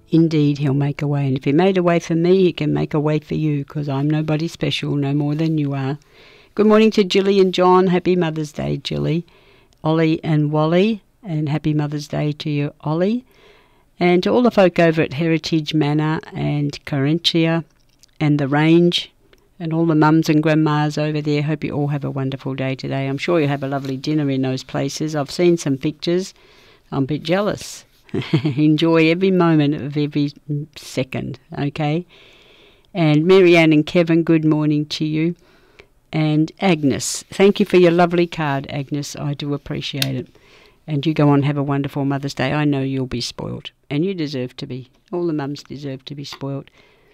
Indeed, he'll make a way. And if he made a way for me, he can make a way for you, because I'm nobody special, no more than you are. Good morning to Jilly and John. Happy Mother's Day, Jilly. Ollie and Wally, and happy Mother's Day to you, Ollie. And to all the folk over at Heritage Manor and Carinthia and the Range, and all the mums and grandmas over there. Hope you all have a wonderful day today. I'm sure you'll have a lovely dinner in those places. I've seen some pictures. I'm a bit jealous. Enjoy every moment of every second, okay? And Marianne and Kevin, good morning to you. And Agnes, thank you for your lovely card, Agnes. I do appreciate it. And you go on, have a wonderful Mother's Day. I know you'll be spoiled, and you deserve to be. All the mums deserve to be spoiled.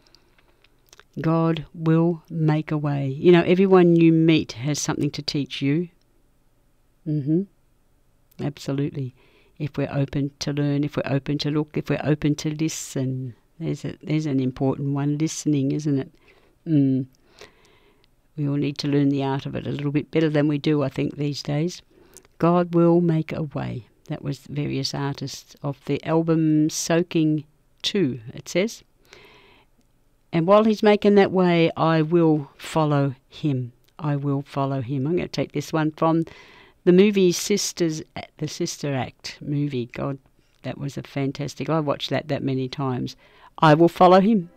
God will make a way. You know, everyone you meet has something to teach you. Absolutely. If we're open to learn, if we're open to look, if we're open to listen. There's an important one, listening, isn't it? We all need to learn the art of it a little bit better than we do, I think, these days. God will make a way. That was various artists of the album Soaking 2, it says. And while he's making that way, I will follow him. I will follow him. I'm going to take this one from the movie the Sister Act movie. God, that was a fantastic. I watched that many times. I will follow him.